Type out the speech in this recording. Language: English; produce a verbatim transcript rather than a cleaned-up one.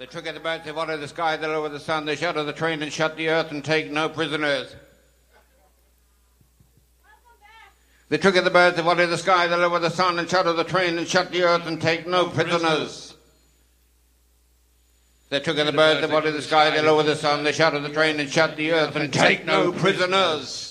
The trick of the birds, they water the sky, they lower the sun, they shadow the train and shut the earth and take no prisoners. The trick of the birds, they water the sky, they lower the sun and shadow the train and shut the earth and take no prisoners. The trick of the birds, they water the sky, they lower the sun, they shadow the train and shut the earth and take no prisoners.